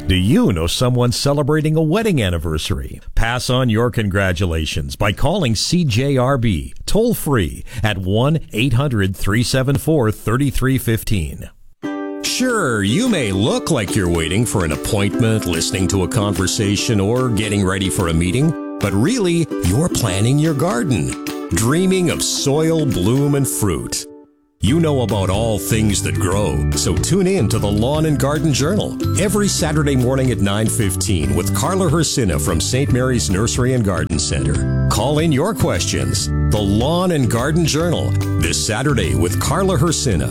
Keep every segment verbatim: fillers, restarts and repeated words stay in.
Do you know someone celebrating a wedding anniversary? Pass on your congratulations by calling C J R B toll free at one eight hundred three seven four three three one five. Sure, you may look like you're waiting for an appointment, listening to a conversation, or getting ready for a meeting, but really, you're planning your garden, dreaming of soil, bloom, and fruit. You know about all things that grow, so tune in to the Lawn and Garden Journal every Saturday morning at nine fifteen with Carla Hersina from Saint Mary's Nursery and Garden Center. Call in your questions. The Lawn and Garden Journal, this Saturday with Carla Hersina.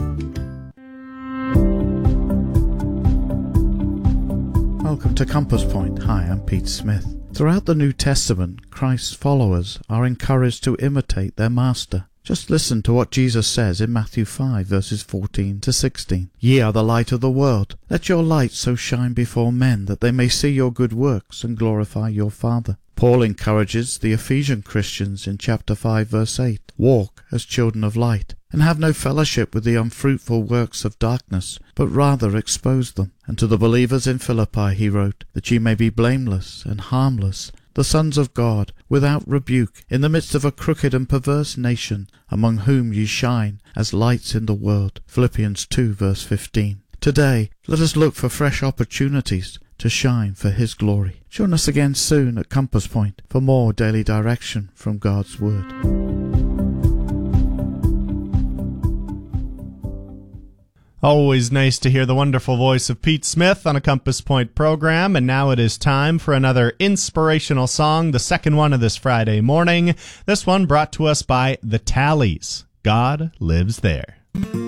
Welcome to Compass Point. Hi, I'm Pete Smith. Throughout the New Testament, Christ's followers are encouraged to imitate their master. Just listen to what Jesus says in Matthew five, verses fourteen to sixteen. Ye are the light of the world. Let your light so shine before men that they may see your good works and glorify your Father. Paul encourages the Ephesian Christians in chapter five, verse eight. Walk as children of light, and have no fellowship with the unfruitful works of darkness, but rather expose them. And to the believers in Philippi he wrote, that ye may be blameless and harmless, the sons of God, without rebuke, in the midst of a crooked and perverse nation, among whom ye shine as lights in the world. Philippians two, verse fifteen. Today, let us look for fresh opportunities to shine for His glory. Join us again soon at Compass Point for more daily direction from God's Word. Always nice to hear the wonderful voice of Pete Smith on a Compass Point program, and now it is time for another inspirational song, the second one of this Friday morning. This one brought to us by The Tallies. God Lives There.